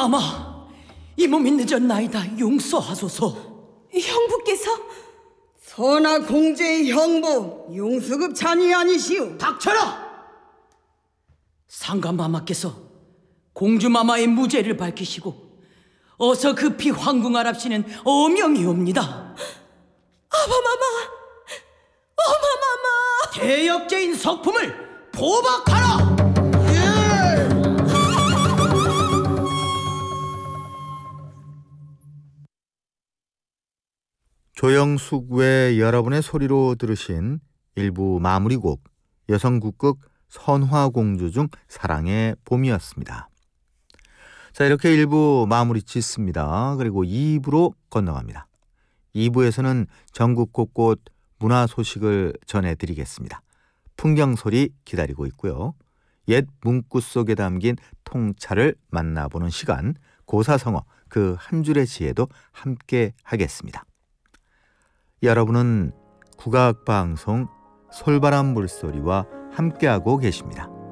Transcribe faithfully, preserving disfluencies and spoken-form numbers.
마마, 이 몸이 늦었나이다. 용서하소서. 형부께서? 선하 공제의 형부 용수급 찬이 아니시오. 닥쳐라! 상감마마께서 공주마마의 무죄를 밝히시고 어서 급히 황궁하랍시는 어명이옵니다. 어머마마, 어머마마. 대역죄인 석품을 포박하라! 조영숙 외 여러분의 소리로 들으신 일부 마무리곡 여성국극 선화공주 중 사랑의 봄이었습니다. 자, 이렇게 일 부 마무리 짓습니다. 그리고 이 부로 건너갑니다. 이 부에서는 전국 곳곳 문화 소식을 전해드리겠습니다. 풍경소리 기다리고 있고요. 옛 문구 속에 담긴 통찰을 만나보는 시간, 고사성어 그 한 줄의 지혜도 함께 하겠습니다. 여러분은 국악방송 솔바람 물소리와 함께하고 계십니다.